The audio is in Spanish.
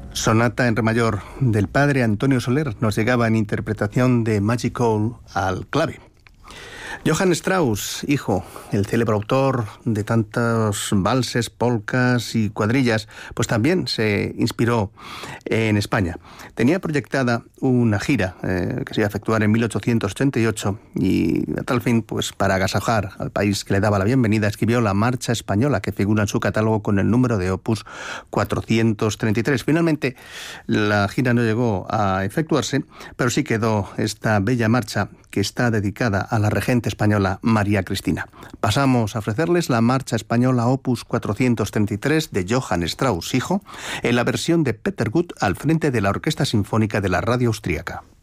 Sonata en re mayor del padre Antonio Soler nos llegaba en interpretación de Magic Call al clave. Johann Strauss, hijo, el célebre autor de tantos valses, polcas y cuadrillas, pues también se inspiró en España. Tenía proyectada una gira que se iba a efectuar en 1888 y a tal fin, pues para agasajar al país que le daba la bienvenida, escribió la Marcha Española, que figura en su catálogo con el número de opus 433. Finalmente, la gira no llegó a efectuarse, pero sí quedó esta bella marcha que está dedicada a la regente española María Cristina. Pasamos a ofrecerles la Marcha Española opus 433 de Johann Strauss, hijo, en la versión de Peter Gut al frente de la Orquesta Sinfónica de la Radio Austríaca.